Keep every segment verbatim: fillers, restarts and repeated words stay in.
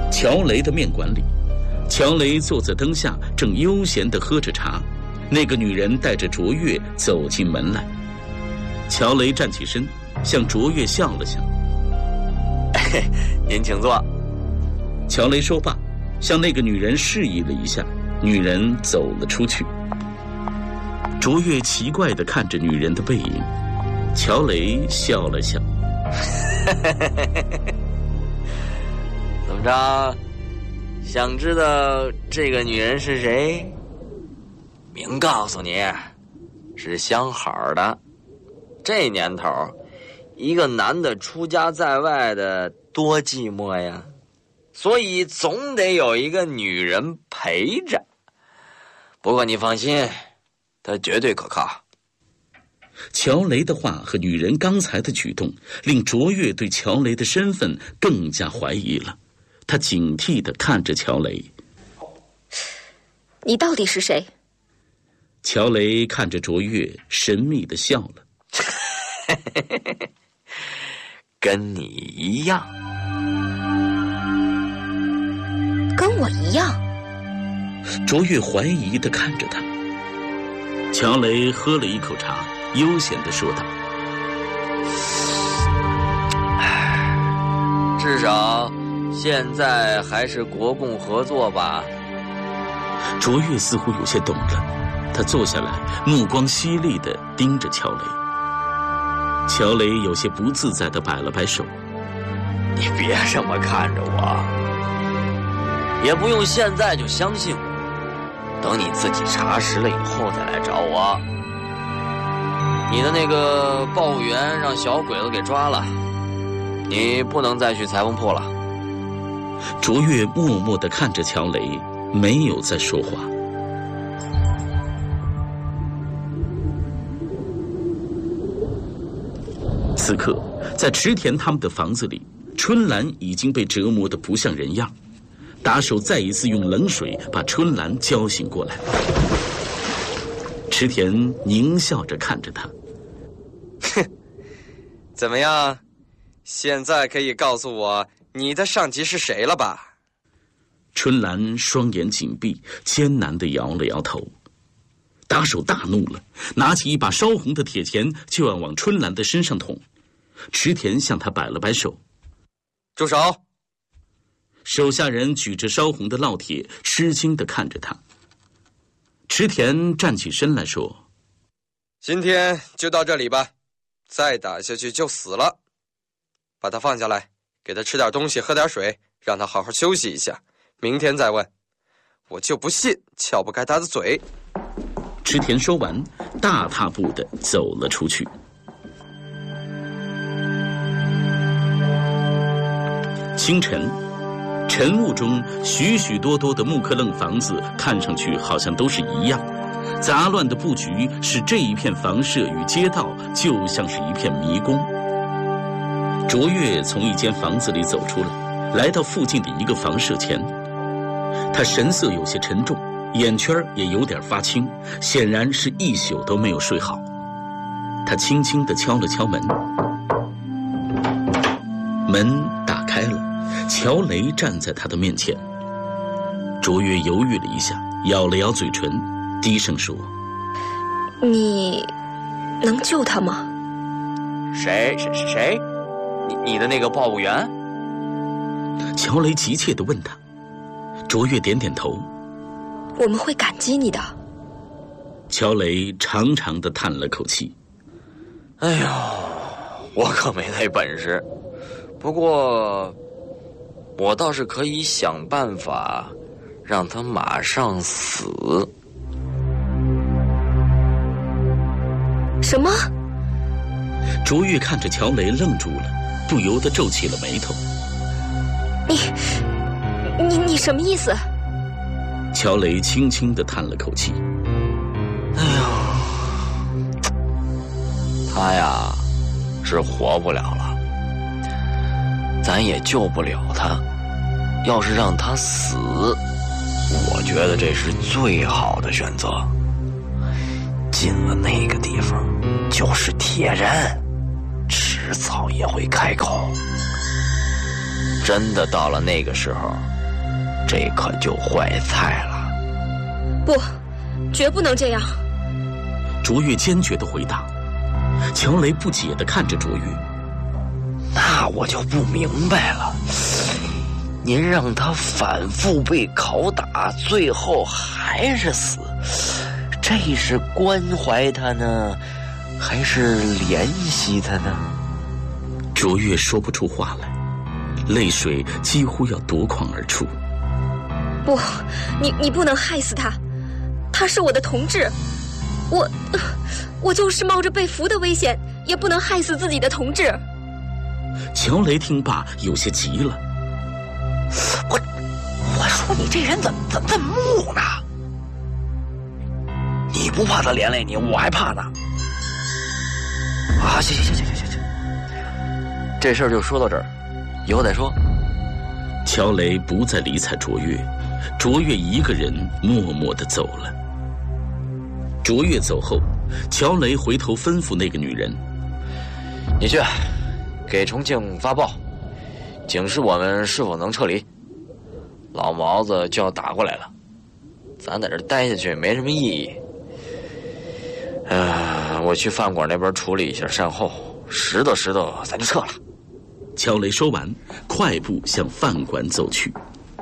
乔雷的面馆里，乔雷坐在灯下，正悠闲地喝着茶。那个女人带着卓越走进门来。乔雷站起身，向卓越笑了笑：“ 您请坐。” 乔雷说罢，向那个女人示意了一下，女人走了出去。卓越奇怪地看着女人的背影，乔雷笑了笑：“ 怎么着？想知道这个女人是谁？明告诉你，是相好的。这年头，一个男的出家在外的多寂寞呀，所以总得有一个女人陪着。不过你放心，她绝对可靠。” 乔雷的话和女人刚才的举动，令卓越对乔雷的身份更加怀疑了。他警惕地看着乔雷：“ 你到底是谁？” 乔雷看着卓越，神秘地笑了：“ 跟你一样。”“ 跟我一样？” 卓越怀疑地看着他。乔雷喝了一口茶，悠闲地说道：“ 至少现在还是国共合作吧。” 卓越似乎有些懂了，他坐下来，目光犀利地盯着乔雷。乔雷有些不自在地摆了摆手：“ 你别这么看着我，也不用现在就相信我，等你自己查实了以后再来找我。你的那个报务员让小鬼子给抓了，你不能再去裁缝铺了。” 卓越默默地看着乔雷，没有再说话。此刻，在池田他们的房子里，春兰已经被折磨得不像人样。打手再一次用冷水把春兰浇醒过来。池田狞笑着看着他：“ 哼，怎么样？现在可以告诉我你的上级是谁了吧？” 春兰双眼紧闭，艰难地摇了摇头。打手大怒了，拿起一把烧红的铁钳就要往春兰的身上捅。池田向他摆了摆手：“ 住手！” 手下人举着烧红的烙铁，吃惊地看着他。池田站起身来说：“ 今天就到这里吧，再打下去就死了。把他放下来，给他吃点东西，喝点水，让他好好休息一下，明天再问。我就不信撬不开他的嘴。” 池田说完，大踏步地走了出去。清晨，晨雾中许许多多的木刻楞房子看上去好像都是一样，杂乱的布局使这一片房舍与街道就像是一片迷宫。卓越从一间房子里走出来，来到附近的一个房舍前。他神色有些沉重，眼圈也有点发青，显然是一宿都没有睡好。他轻轻地敲了敲门，门打开了，乔雷站在他的面前。卓越犹豫了一下，咬了咬嘴唇，低声说：“ 你能救他吗？”“ 谁谁谁？你你的那个报务员？” 乔雷急切地问他。卓越点点头：“ 我们会感激你的。” 乔雷长长地叹了口气：“ 哎呦，我可没那本事。不过，我倒是可以想办法让他马上死。”“ 什么？” 卓越看着乔雷愣住了，不由得皱起了眉头。 “你……你你什么意思？” 乔雷轻轻地叹了口气：“ 哎呦，他呀，是活不了了，咱也救不了他。要是让他死，我觉得这是最好的选择。进了那个地方，就是铁人，迟早也会开口。真的到了那个时候， 这可就坏菜了。 不，绝不能这样。 卓越坚决地回答。乔雷不解地看着卓越。 那我就不明白了，您让他反复被拷打，最后还是死，这是关怀他呢，还是怜惜他呢？ 卓越说不出话来，泪水几乎要夺眶而出。 不，你你不能害死他，他是我的同志，我我就是冒着被俘的危险，也不能害死自己的同志。 乔雷听罢有些急了， 我我说你这人怎么怎么这么木呢？你不怕他连累你，我还怕呢。啊，行行行行行行行，这事儿就说到这儿，以后再说。 乔雷不再理睬卓越，卓越一个人默默地走了。卓越走后，乔雷回头吩咐那个女人：“ 你去给重庆发报，警示我们是否能撤离。老毛子就要打过来了，咱在这待下去没什么意义。呃，我去饭馆那边处理一下善后，拾掇拾掇，咱就撤了。” 乔雷说完，快步向饭馆走去。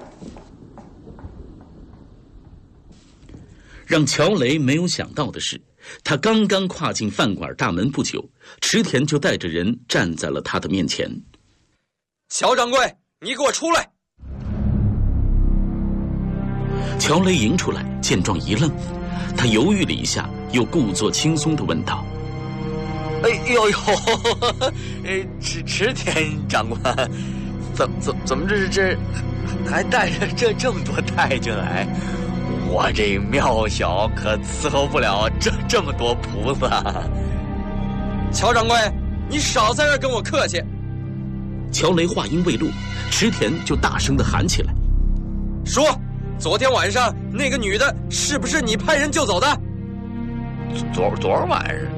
让乔雷没有想到的是，他刚刚跨进饭馆大门不久，池田就带着人站在了他的面前。 乔掌柜，你给我出来！ 乔雷迎出来，见状一愣，他犹豫了一下，又故作轻松地问道：“ 哎呦呦，哎，池池田长官，怎怎怎么这这还带着这这么多太监来？我这庙小可伺候不了这这么多菩萨。” 乔掌柜，你少在这儿跟我客气。 乔雷话音未落，池田就大声地喊起来：“ 说，昨天晚上那个女的是不是你派人救走的？” 昨昨儿晚上，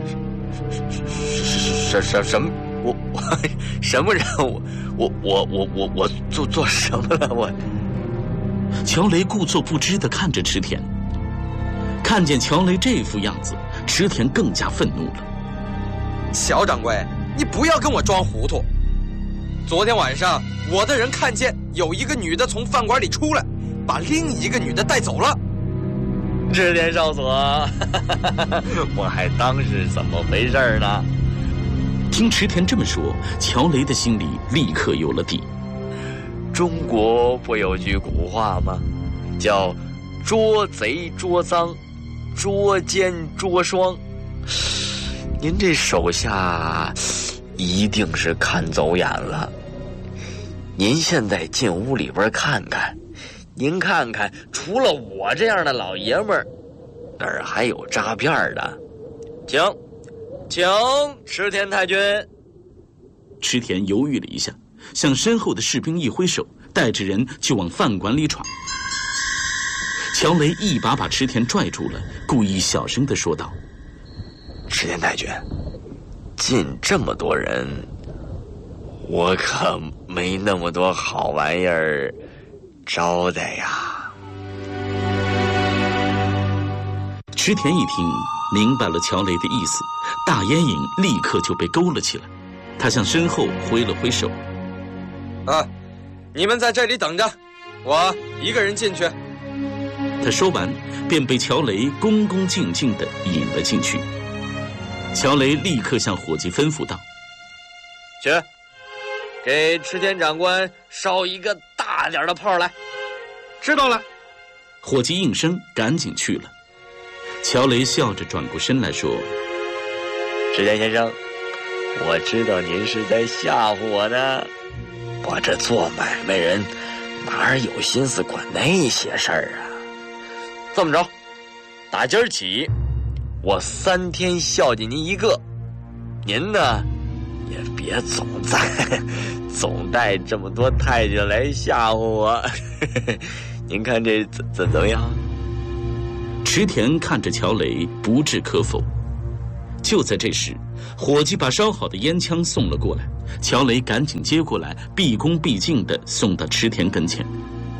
什什什么？我我什么人？我我我我我我做做什么了？我。 乔雷故作不知地看着池田，看见乔雷这副样子，池田更加愤怒了。 乔掌柜，你不要跟我装糊涂。昨天晚上，我的人看见有一个女的从饭馆里出来，把另一个女的带走了。 池田少佐，我还当是怎么回事呢？ 听池田这么说，乔雷的心里立刻有了底。 中国不有句古话吗？叫捉贼捉赃，捉奸捉双。您这手下一定是看走眼了。您现在进屋里边看看，您看看，除了我这样的老爷们儿，哪儿还有扎辫的？请，请池田太君。 池田犹豫了一下，向身后的士兵一挥手，带着人就往饭馆里闯。乔雷一把把池田拽住了，故意小声地说道：“ 池田太君，进这么多人，我可没那么多好玩意儿招待呀。” 池田一听明白了乔雷的意思，大烟瘾立刻就被勾了起来。他向身后挥了挥手：“ 啊，你们在这里等着，我一个人进去。” 他说完，便被乔雷恭恭敬敬地引了进去。乔雷立刻向伙计吩咐道：“ 去，给池田长官烧一个大点的炮来。”“ 知道了。” 伙计应声，赶紧去了。乔雷笑着转过身来说：“ 池田先生，我知道您是在吓唬我呢。我这做买卖人哪有心思管那些事儿啊？这么着，打今儿起，我三天孝敬您一个，您呢也别总在总带这么多太监来吓唬我。您看这怎怎怎么样？” 池田看着乔雷，不置可否。就在这时，伙计把烧好的烟枪送了过来，乔雷赶紧接过来，毕恭毕敬地送到池田跟前。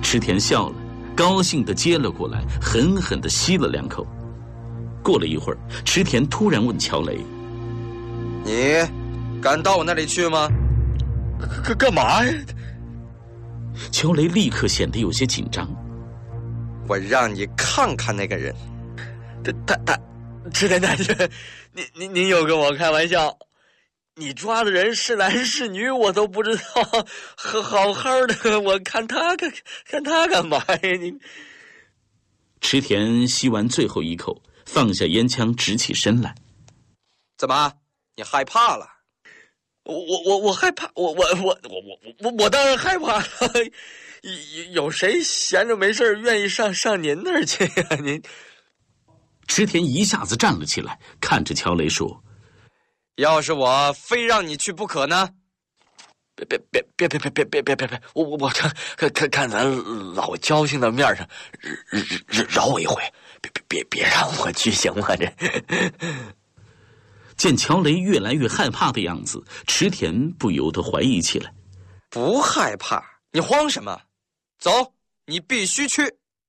池田笑了，高兴地接了过来，狠狠地吸了两口。过了一会儿，池田突然问乔雷：“ 你敢到我那里去吗？”“ 干干嘛呀？” 乔雷立刻显得有些紧张。 “我让你看看那个人。”“ 他他他，池田大师，您您您又跟我开玩笑？你抓的人是男是女我都不知道，好好好的，我看他看看他干嘛呀？你。” 池田吸完最后一口，放下烟枪，直起身来。 “怎么，你害怕了？”“ 我我我我害怕，我我我我我我我当然害怕了。有有谁闲着没事愿意上上您那儿去呀？您。” 池田一下子站了起来，看着乔雷说：“ 要是我非让你去不可呢？”“ 别别别别别别别别别别别！我我我看看看看咱老交情的面上，饶饶我一回，别别别别让我去行吗？”这。 见乔雷越来越害怕的样子，池田不由得怀疑起来。 “不害怕，你慌什么？走，你必须去。”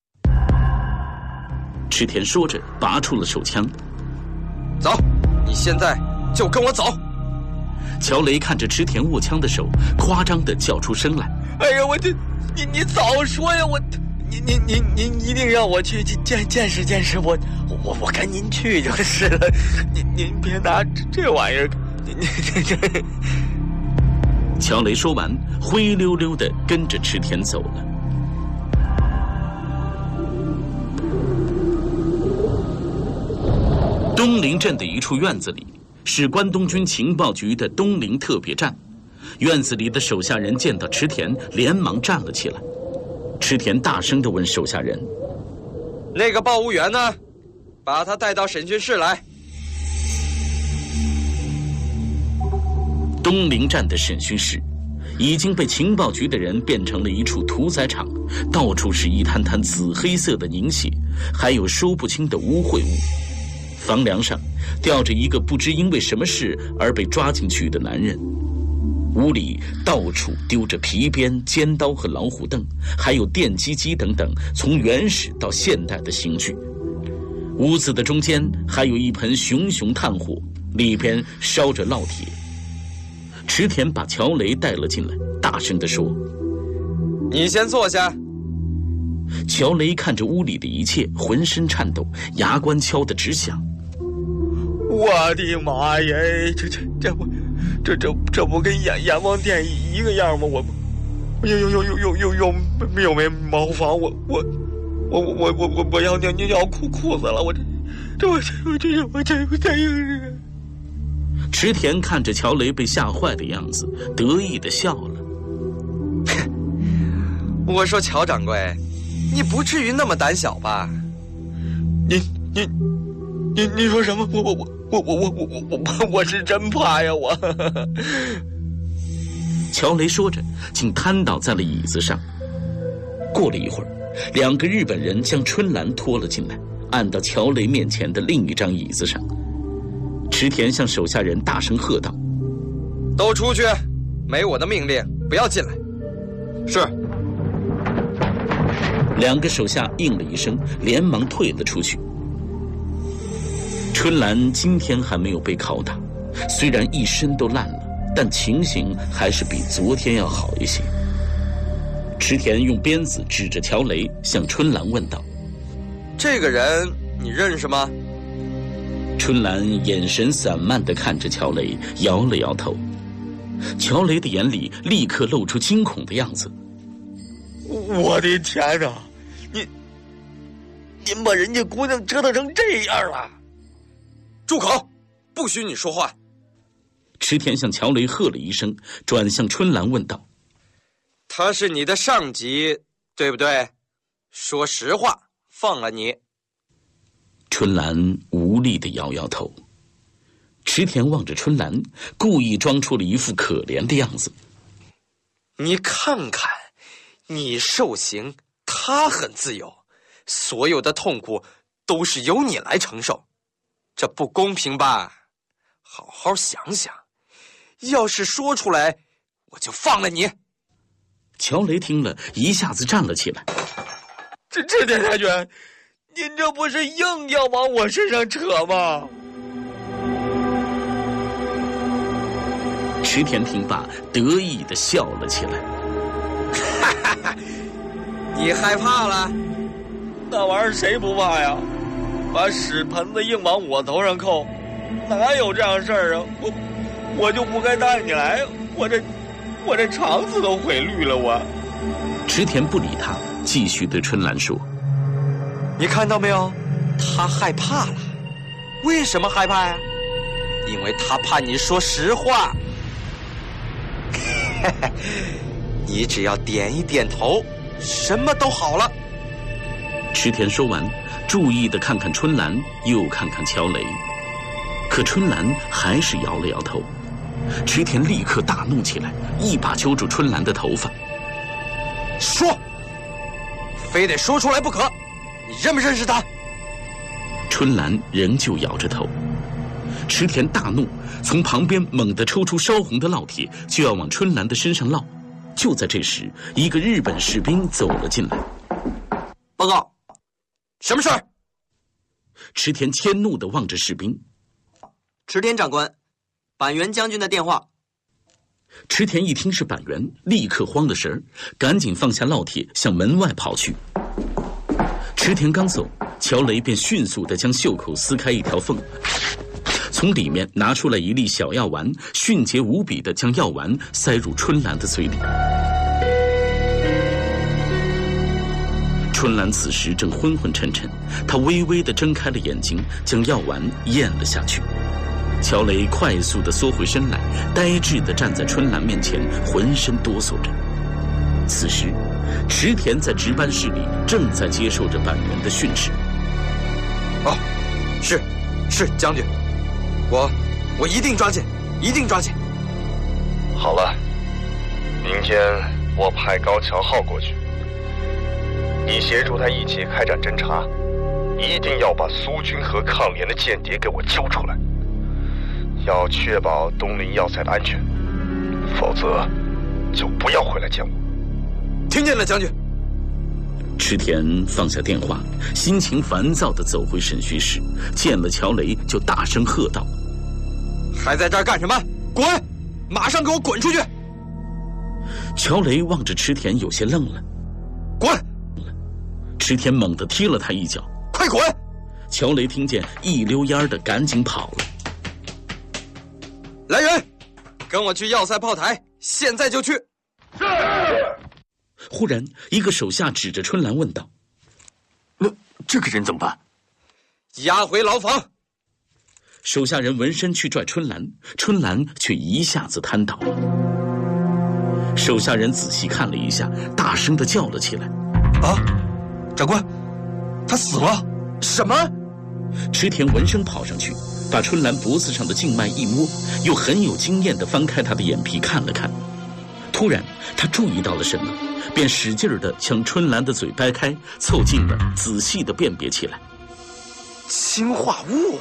池田说着，拔出了手枪。 “走，你现在就跟我走。” 乔雷看着池田握枪的手，夸张地叫出声来：“ 哎呀，我这，你你早说呀！我，您您您您一定让我去见见识见识，我我我跟您去就是了。您您别拿这这玩意儿，您您这这。” 乔雷说完，灰溜溜地跟着池田走了。东陵镇的一处院子里，是关东军情报局的东陵特别站。院子里的手下人见到池田，连忙站了起来。池田大声地问手下人：“ 那个报务员呢？把他带到审讯室来。” 东陵站的审讯室已经被情报局的人变成了一处屠宰场，到处是一滩滩紫黑色的凝血，还有说不清的污秽物。房梁上吊着一个不知因为什么事而被抓进去的男人。屋里到处丢着皮鞭、尖刀和老虎凳，还有电击机等等从原始到现代的刑具。屋子的中间还有一盆熊熊炭火，里边烧着烙铁。池田把乔雷带了进来，大声地说：“ 你先坐下。” 乔雷看着屋里的一切，浑身颤抖，牙关敲得直响。 “我的妈呀！这这这不，这这这不跟阎阎王殿一个样吗？我，有有有有有有有没有没茅房？我我我我我我我要尿尿裤裤子了！我这这我这我这我这我这。” 池田看着乔雷被吓坏的样子，得意地笑了。 我说乔掌柜，你不至于那么胆小吧？ 你你你你说什么？我我我我我我我我我我是真怕呀！我。 乔雷说着，竟瘫倒在了椅子上。过了一会儿，两个日本人将春兰拖了进来，按到乔雷面前的另一张椅子上。池田向手下人大声喝道：“ 都出去！没我的命令，不要进来。”“是。” 两个手下应了一声，连忙退了出去。春兰今天还没有被拷打，虽然一身都烂了，但情形还是比昨天要好一些。池田用鞭子指着乔雷，向春兰问道：“ 这个人你认识吗？” 春兰眼神散漫地看着乔雷，摇了摇头。乔雷的眼里立刻露出惊恐的样子。 “我的天哪！你您把人家姑娘折腾成这样了！”“ 住口！不许你说话！” 池田向乔雷喝了一声，转向春兰问道：“ 他是你的上级，对不对？说实话，放了你。” 春兰无力地摇摇头。池田望着春兰，故意装出了一副可怜的样子。 “你看看，你受刑，他很自由，所有的痛苦都是由你来承受，这不公平吧？好好想想，要是说出来，我就放了你。” 乔雷听了一下子站了起来。 这这田太君，您这不是硬要往我身上扯吗？ 池田听罢，得意地笑了起来。 哈哈哈，你害怕了？ 那玩意儿谁不怕呀？把屎盆子硬往我头上扣，哪有这样事儿啊？我我就不该带你来，我这我这肠子都毁绿了我。 池田不理他，继续对春兰说：“ 你看到没有？他害怕了。为什么害怕呀？因为他怕你说实话。你只要点一点头，什么都好了。” 池田说完，注意地看看春兰，又看看乔雷，可春兰还是摇了摇头。池田立刻大怒起来，一把揪住春兰的头发， 说：“非得说出来不可！你认不认识他？” 春兰仍旧摇着头。池田大怒，从旁边猛地抽出烧红的烙铁，就要往春兰的身上烙。就在这时，一个日本士兵走了进来。 报告，什么事儿？ 池田迁怒地望着士兵。 池田长官，板垣将军的电话。 池田一听是板垣，立刻慌了神儿，赶紧放下烙铁，向门外跑去。池田刚走，乔雷便迅速地将袖口撕开一条缝，从里面拿出来一粒小药丸，迅捷无比地将药丸塞入春兰的嘴里。春兰此时正昏昏沉沉，她微微地睁开了眼睛，将药丸咽了下去。乔雷快速地缩回身来，呆滞地站在春兰面前，浑身哆嗦着。此时，池田在值班室里正在接受着板垣的训斥。 哦，是，是将军，我，我一定抓紧，一定抓紧。 好了，明天我派高桥浩过去，你协助他一起开展侦查，一定要把苏军和抗联的间谍给我交出来，要确保东林要塞的安全，否则就不要回来见我。 听见了，将军。 池田放下电话，心情烦躁地走回审讯室，见了乔雷就大声喝道：“ 还在这儿干什么？滚！马上给我滚出去！” 乔雷望着池田，有些愣了。 滚！ 池田猛地踢了他一脚。 快滚！ 乔雷听见，一溜烟的赶紧跑了。 来人，跟我去要塞炮台，现在就去。是。 忽然，一个手下指着春兰问道：“ 那这个人怎么办？” 押回牢房。 手下人闻声去拽春兰，春兰却一下子瘫倒了。手下人仔细看了一下，大声地叫了起来：“ 啊，长官，他死了！什么？” 池田闻声跑上去，把春兰脖子上的静脉一摸，又很有经验地翻开她的眼皮看了看。突然，他注意到了什么，便使劲地将春兰的嘴掰开，凑近了，仔细地辨别起来。 氰化物！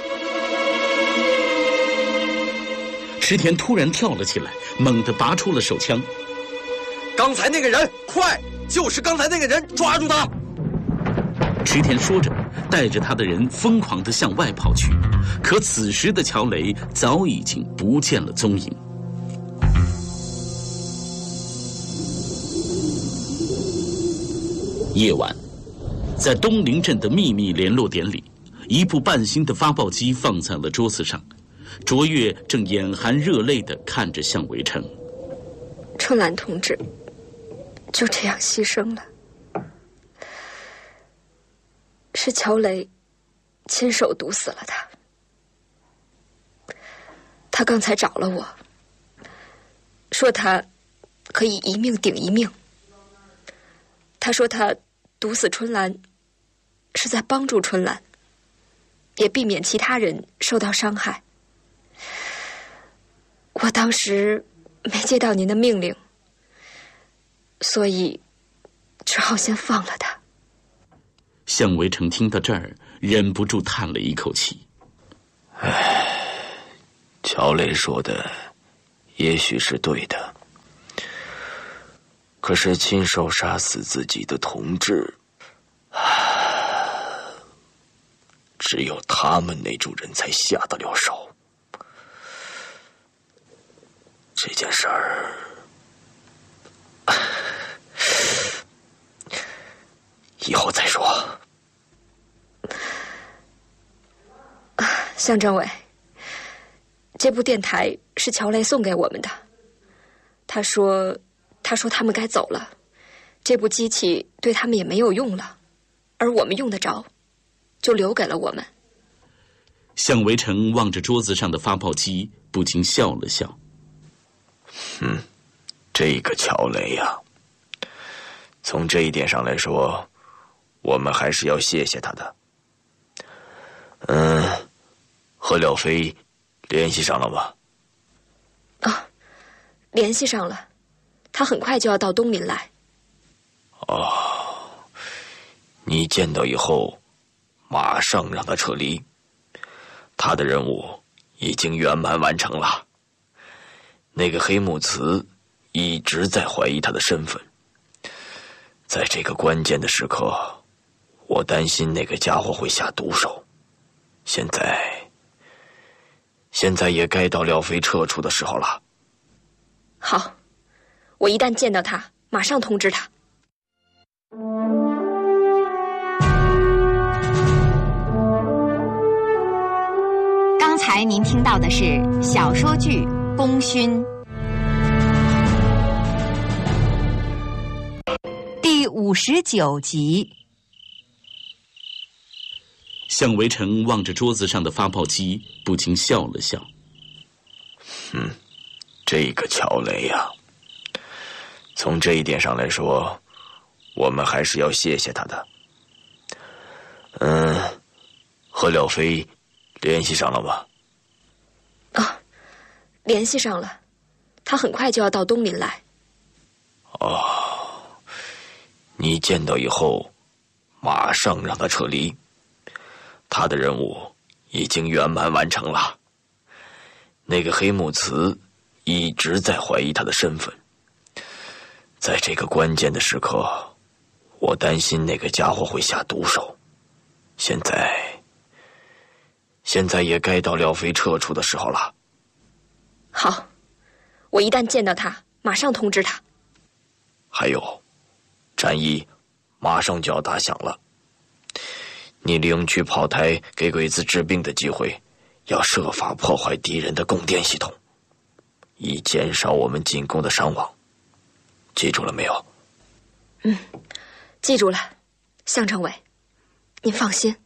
池田突然跳了起来，猛地拔出了手枪。 刚才那个人，快！就是刚才那个人，抓住他！ 池田说着，带着他的人疯狂地向外跑去。可此时的乔雷早已经不见了踪影。夜晚，在东陵镇的秘密联络点里，一部半新的发报机放在了桌子上。卓越正眼含热泪地看着向围城。 春兰同志就这样牺牲了，是乔雷亲手毒死了他。他刚才找了我，说他可以一命顶一命。他说他毒死春兰是在帮助春兰，也避免其他人受到伤害。我当时没接到您的命令，所以只好先放了他。 向围城听到这儿，忍不住叹了一口气。 唉，乔雷说的也许是对的， 可是亲手杀死自己的同志，只有他们那种人才下得了手。这件事儿，以后再说。 向政委，这部电台是乔雷送给我们的。他说，他说他们该走了，这部机器对他们也没有用了，而我们用得着，就留给了我们。 向维成望着桌子上的发报机，不禁笑了笑。 嗯，这个乔雷呀、啊，从这一点上来说，我们还是要谢谢他的。嗯，和廖飞联系上了吗？ 啊，联系上了，他很快就要到东林来。 哦，你见到以后，马上让他撤离。他的任务已经圆满完成了。那个黑木慈一直在怀疑他的身份，在这个关键的时刻，我担心那个家伙会下毒手。现在，现在也该到廖飞撤出的时候了。 好，我一旦见到他，马上通知他。 刚才您听到的是小说剧《功勋》第五十九集。 向维成望着桌子上的发报机，不禁笑了笑。 嗯，这个乔雷呀、啊，从这一点上来说，我们还是要谢谢他的。嗯，和廖飞联系上了吗？ 啊，联系上了，他很快就要到东林来。 哦，你见到以后，马上让他撤离。他的任务已经圆满完成了。那个黑木慈一直在怀疑他的身份，在这个关键的时刻，我担心那个家伙会下毒手。现在，现在也该到廖飞撤出的时候了。 好，我一旦见到他，马上通知他。 还有，战役马上就要打响了。你利用去炮台给鬼子治病的机会，要设法破坏敌人的供电系统，以减少我们进攻的伤亡。记住了没有？ 嗯，记住了，向政委，您放心。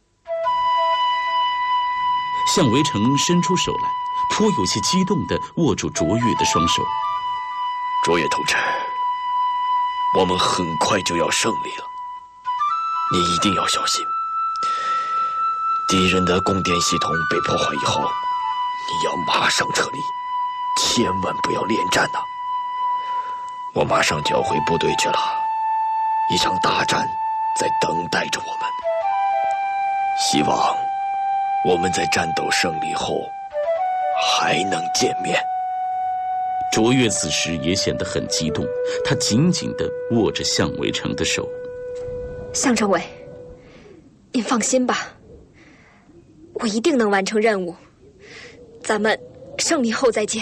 向维成伸出手来，颇有些激动地握住卓越的双手。 卓越同志，我们很快就要胜利了，你一定要小心。敌人的供电系统被破坏以后，你要马上撤离，千万不要恋战呐、啊！我马上就要回部队去了，一场大战在等待着我们。希望我们在战斗胜利后还能见面。 卓越此时也显得很激动，他紧紧地握着向维成的手。 向政委，您放心吧，我一定能完成任务。咱们胜利后再见。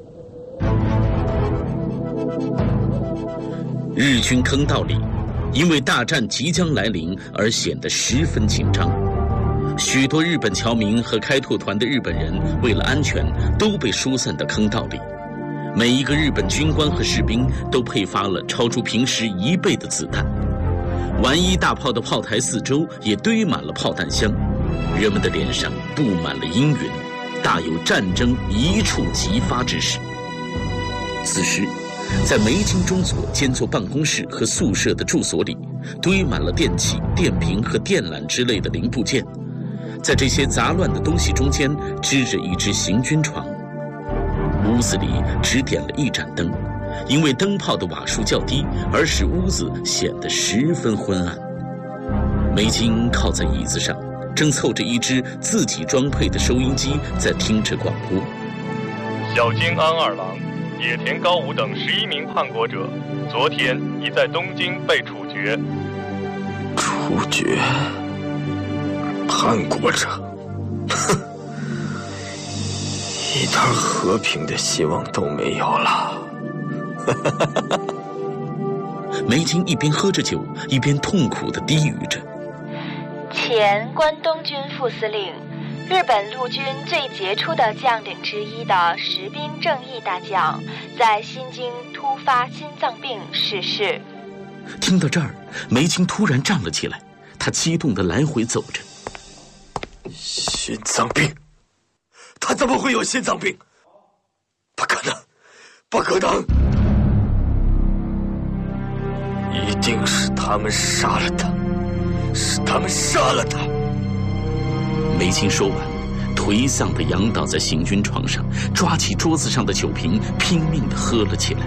日军坑道里，因为大战即将来临而显得十分紧张。许多日本侨民和开拓团的日本人为了安全，都被疏散到坑道里。每一个日本军官和士兵都配发了超出平时一倍的子弹。丸一大炮的炮台四周也堆满了炮弹箱，人们的脸上布满了阴云，大有战争一触即发之势。此时，在梅津中佐兼做办公室和宿舍的住所里，堆满了电器、电瓶和电缆之类的零部件。在这些杂乱的东西中间，支着一只行军床。屋子里只点了一盏灯，因为灯泡的瓦数较低，而使屋子显得十分昏暗。梅津靠在椅子上，正凑着一只自己装配的收音机在听着广播。 小津安二郎野田高武等十一名叛国者，昨天已在东京被处决。 处决？叛国者？哼，一点和平的希望都没有了。 梅津一边喝着酒，一边痛苦地低语着。 前关东军副司令，日本陆军最杰出的将领之一的石滨正义大将，在新京突发心脏病逝世。 听到这儿，梅津突然站了起来，他激动地来回走着。 心脏病？他怎么会有心脏病？不可能，不可能！一定是他们杀了他，是他们杀了他。 梅津说完，颓丧地仰倒在行军床上，抓起桌子上的酒瓶，拼命地喝了起来。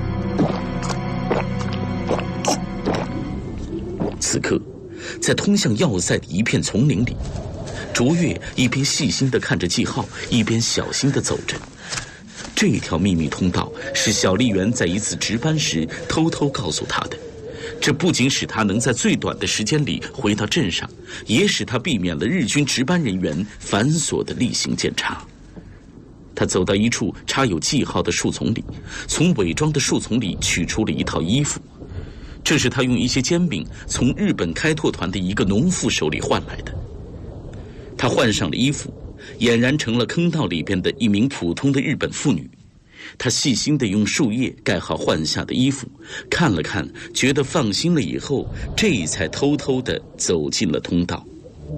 此刻，在通向要塞的一片丛林里，卓越一边细心地看着记号，一边小心地走着。这条秘密通道是小笠原在一次值班时偷偷告诉他的。这不仅使他能在最短的时间里回到镇上，也使他避免了日军值班人员繁琐的例行检查。他走到一处插有记号的树丛里，从伪装的树丛里取出了一套衣服，这是他用一些煎饼从日本开拓团的一个农妇手里换来的。他换上了衣服，俨然成了坑道里边的一名普通的日本妇女。他细心地用树叶盖好换下的衣服，看了看，觉得放心了以后，这才偷偷地走进了通道。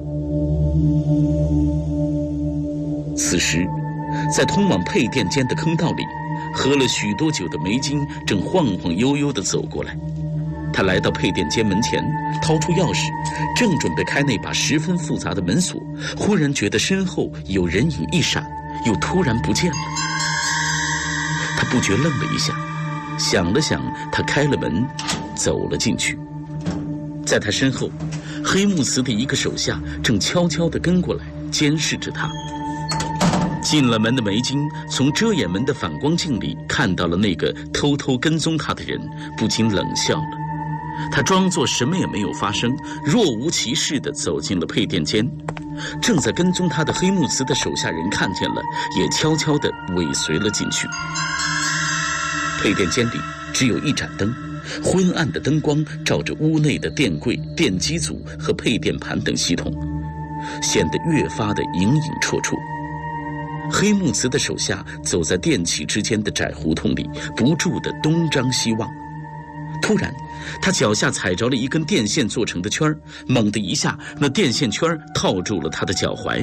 此时，在通往配电间的坑道里，喝了许多酒的梅津正晃晃悠悠地走过来。他来到配电间门前，掏出钥匙，正准备开那把十分复杂的门锁，忽然觉得身后有人影一闪，又突然不见了。他不觉愣了一下，想了想，他开了门，走了进去。在他身后，黑木慈的一个手下正悄悄地跟过来，监视着他。进了门的梅津从遮掩门的反光镜里看到了那个偷偷跟踪他的人，不禁冷笑了。他装作什么也没有发生，若无其事地走进了配电间。正在跟踪他的黑木慈的手下人看见了，也悄悄地尾随了进去。配电间里只有一盏灯，昏暗的灯光照着屋内的电柜、电机组和配电盘等系统，显得越发的影影绰绰。黑木慈的手下走在电器之间的窄胡同里，不住地东张西望。突然，他脚下踩着了一根电线做成的圈儿，猛地一下，那电线圈套住了他的脚踝。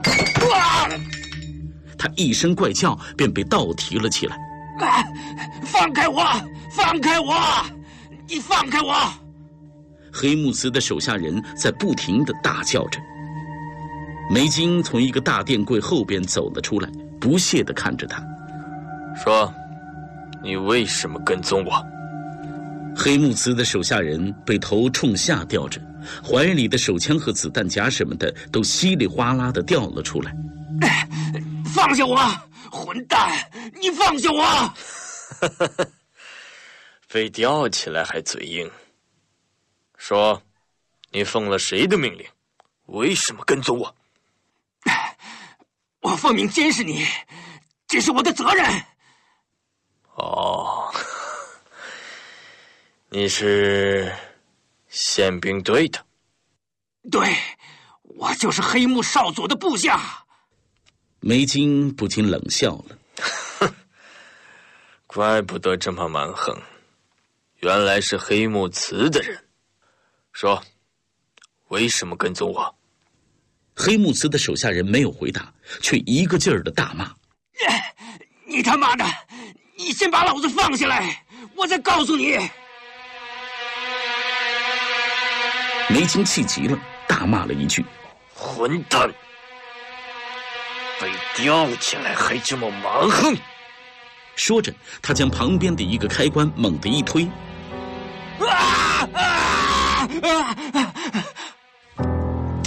他一声怪叫，便被倒提了起来。 啊！放开我！放开我！你放开我！ 黑木慈的手下人在不停地大叫着。梅津从一个大电柜后边走了出来，不屑地看着他， 说：“你为什么跟踪我？” 黑木慈的手下人被头冲下吊着，怀里的手枪和子弹夹什么的都稀里哗啦地掉了出来。 放下我！混蛋！你放下我！ 非吊起来还嘴硬。说，你奉了谁的命令？为什么跟踪我？ 我奉命监视你，这是我的责任。 哦，你是宪兵队的？ 对，我就是黑木少佐的部下。 梅津不禁冷笑了。 哼，怪不得这么蛮横，原来是黑木慈的人。说，为什么跟踪我？ 黑木慈的手下人没有回答，却一个劲儿的大骂：“ 你他妈的！你先把老子放下来，我再告诉你！” 梅津气急了，大骂了一句：“ 混蛋！被吊起来还这么蛮横！” 说着，他将旁边的一个开关猛地一推，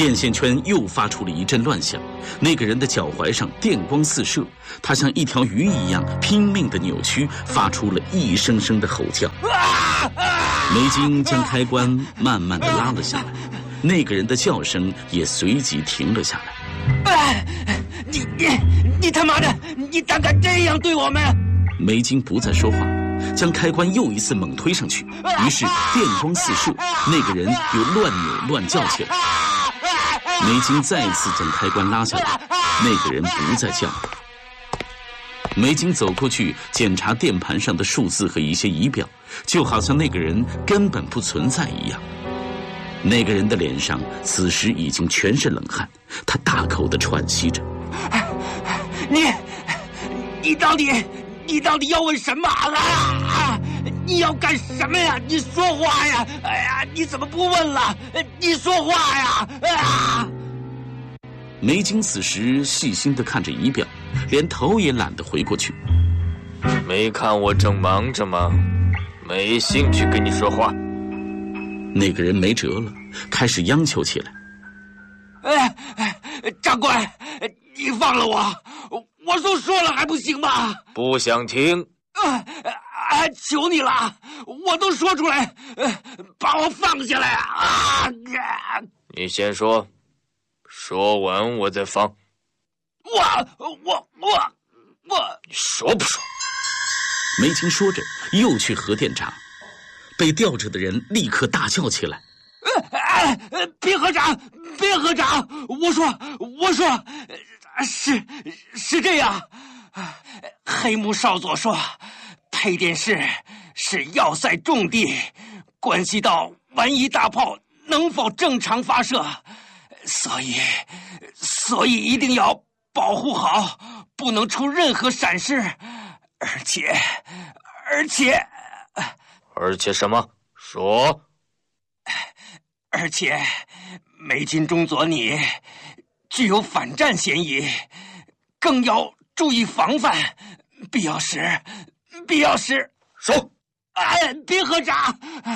电线圈又发出了一阵乱响，那个人的脚踝上电光四射，他像一条鱼一样拼命地扭曲，发出了一声声的吼叫。梅金将开关慢慢地拉了下来，那个人的叫声也随即停了下来。 哎，你你你他妈的，你胆敢这样对我们？ 梅金不再说话，将开关又一次猛推上去，于是电光四射，那个人又乱扭乱叫起来。梅金再次将开关拉下来，那个人不再叫了。梅金走过去检查键盘上的数字和一些仪表，就好像那个人根本不存在一样。那个人的脸上此时已经全是冷汗，他大口地喘息着。 你，你到底，你到底要问什么啊？你要干什么呀？你说话呀！哎呀，你怎么不问了？你说话呀！啊！ 梅金此时细心地看着仪表，连头也懒得回过去。 没看我正忙着吗？没兴趣跟你说话。 那个人没辙了，开始央求起来。 哎哎，长官，你放了我！我都说了还不行吗？ 不想听。 啊啊！求你了，我都说出来，把我放下来啊！ 你先说，说完我再放。 我我我我， 你说不说？ 梅金说着，又去核电闸。被吊着的人立刻大叫起来：“ 哎，别合掌，别合掌！我说，我说，是是这样。黑木少佐说，配电室是要塞重地，关系到万一大炮能否正常发射，所以，所以一定要保护好，不能出任何闪失，而且，而且。” 而且什么？说。 而且，梅金中佐你具有反战嫌疑，更要注意防范，必要时，必要时说。 哎，别合掌。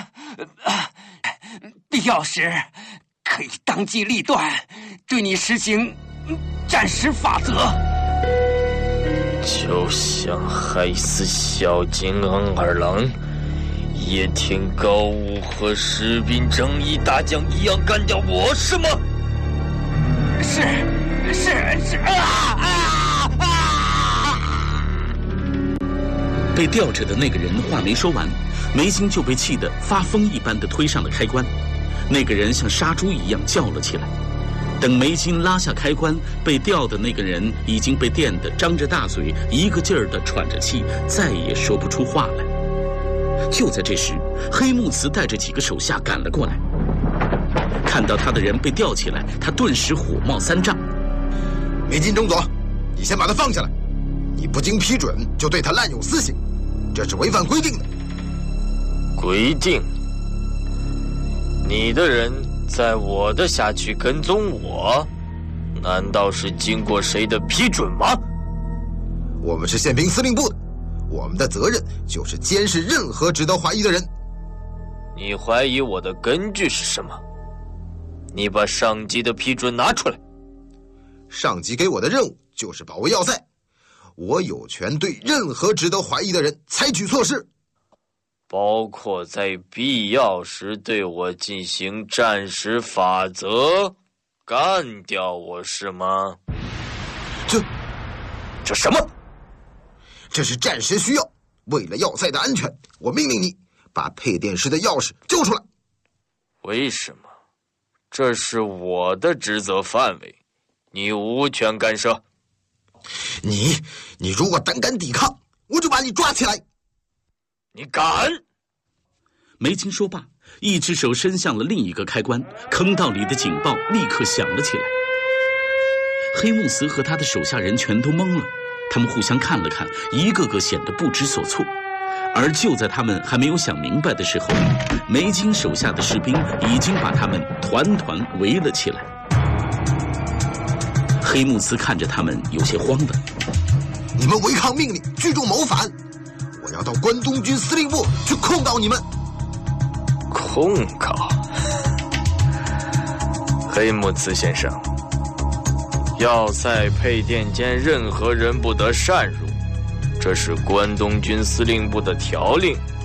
必要时可以当机立断，对你实行战时法则。 就像害死小金昂二郎、野田高武和士兵正义大将一样干掉我，是吗？ 是是是啊啊啊！ 被吊着的那个人话没说完，梅金就被气得发疯一般的推上了开关。那个人像杀猪一样叫了起来。等梅金拉下开关，被吊的那个人已经被电得张着大嘴，一个劲儿地喘着气，再也说不出话来。就在这时，黑木慈带着几个手下赶了过来。看到他的人被吊起来，他顿时火冒三丈。 梅金中佐，你先把他放下来！你不经批准就对他滥用私刑，这是违反规定的。 规定？你的人在我的辖区跟踪我，难道是经过谁的批准吗？ 我们是宪兵司令部的，我们的责任就是监视任何值得怀疑的人。 你怀疑我的根据是什么？你把上级的批准拿出来。 上级给我的任务就是保卫要塞，我有权对任何值得怀疑的人采取措施， 包括在必要时对我进行战时法则，干掉我，是吗？ 这这什么？ 这是战时需要，为了要塞的安全，我命令你把配电室的钥匙交出来。 为什么？这是我的职责范围，你无权干涉。 你你如果胆敢抵抗，我就把你抓起来。 你敢？ 梅金说罢，一只手伸向了另一个开关，坑道里的警报立刻响了起来。黑木慈和他的手下人全都懵了，他们互相看了看，一个个显得不知所措。而就在他们还没有想明白的时候，梅金手下的士兵已经把他们团团围了起来。黑木慈看着他们，有些慌了。 你们违抗命令，聚众谋反，我要到关东军司令部去控告你们。 控告？ 黑木慈先生，要塞配电间任何人不得擅入，这是关东军司令部的条令。